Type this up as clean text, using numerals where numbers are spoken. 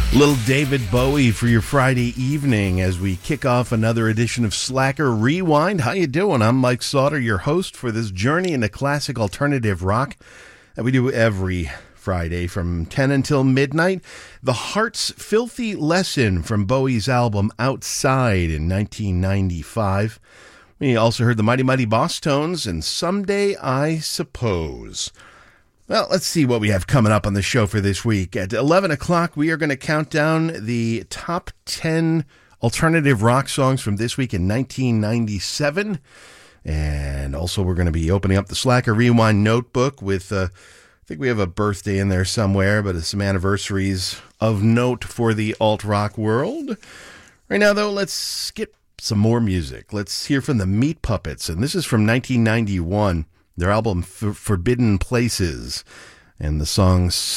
Little David Bowie for your Friday evening as we kick off another edition of Slacker Rewind. How you doing? I'm Mike Sauter, your host for this journey into classic alternative rock that we do every Friday from 10 until midnight. The Heart's Filthy Lesson from Bowie's album Outside in 1995. We also heard the Mighty Mighty Boss Tones and Someday I Suppose. Well, let's see what we have coming up on the show for this week. At 11 o'clock, we are going to count down the top 10 alternative rock songs from this week in 1997. And also, we're going to be opening up the Slacker Rewind notebook with, I think we have a birthday in there somewhere, but some anniversaries of note for the alt-rock world. Right now, though, let's get some more music. Let's hear from the Meat Puppets, and this is from 1991. Their album Forbidden Places, and the song